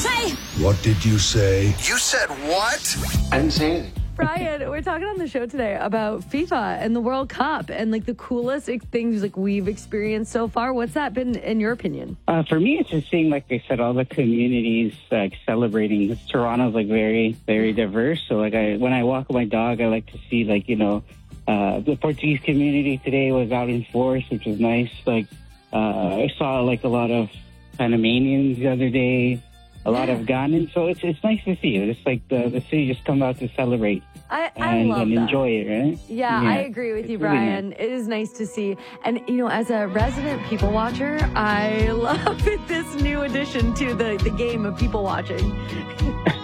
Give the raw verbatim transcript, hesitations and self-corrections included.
say? What did you say? You said what? I didn't say anything. Brian, we're talking on the show today about FIFA and the World Cup and like the coolest ex- things like we've experienced so far. What's that been in your opinion? Uh, for me, it's just seeing, like I said, all the communities like celebrating. Toronto's like very, very diverse. So like I, when I walk with my dog, I like to see like, you know, uh, the Portuguese community today was out in force, which was nice. Like uh, I saw like a lot of Panamanians the other day. A lot of Ghanaians, so it's it's nice to see. It's like the, the city just come out to celebrate I, I and, love and that. enjoy it, right? Yeah, I agree with it's you, really Brian. nice. It is nice to see. And, you know, as a resident people watcher, I love this new addition to the, the game of people watching.